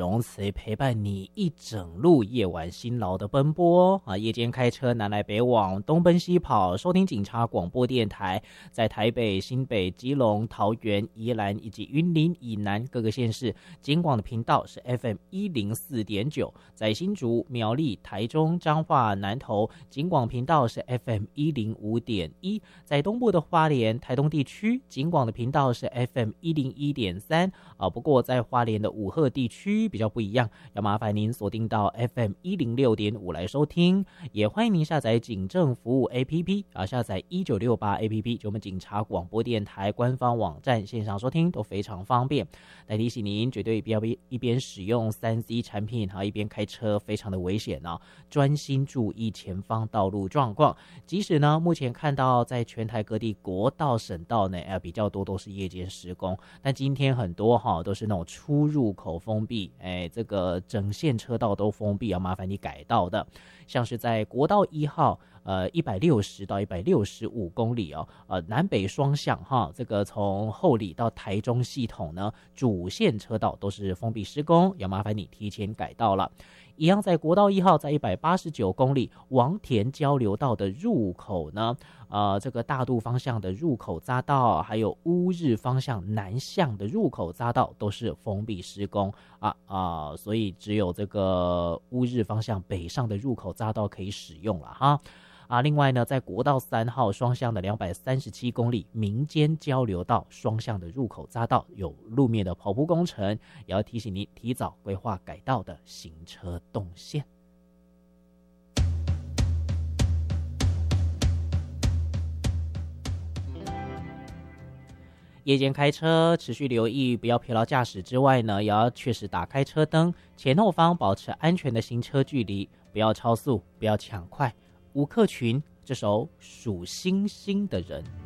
容词，陪伴你一整路夜晚辛劳的奔波啊！夜间开车南来北往，东奔西跑，收听警察广播电台，在台北、新北、基隆、桃园、宜兰以及云林以南各个县市，警广的频道是 FM104.9，在新竹、苗栗、台中、彰化、南投，警广频道是 FM105.1，在东部的花莲、台东地区，警广的频道是 FM101.3啊。不过在花莲的武鹤地区比较不一样，要麻烦您锁定到 FM106.5来收听，也欢迎您下载警政服务 APP 啊，下载1968 APP， 就我们警察广播电台官方网站线上收听都非常方便。来提醒您，绝对不要一边使用3C 产品一边开车，非常的危险哦，专心注意前方道路状况。即使呢，目前看到在全台各地国道、省道呢，比较多都是夜间施工，但今天很多都是那种出入口封闭，这个整线车道都封闭，要麻烦你改道的。像是在国道1号160到165公里南北双向这个从后里到台中系统呢，主线车道都是封闭施工，要麻烦你提前改道了。一样在国道1号在189公里王田交流道的入口呢，这个大肚方向的入口匝道，还有乌日方向南向的入口匝道都是封闭施工所以只有这个乌日方向北上的入口匝道可以使用了哈。另外呢，在国道3号双向的237公里民间交流道双向的入口匝道有路面的跑铺工程，也要提醒您提早规划改道的行车动线。夜间开车持续留意不要疲劳驾驶之外呢，也要确实打开车灯，前后方保持安全的行车距离，不要超速，不要抢快。吴克群这首数星星的人。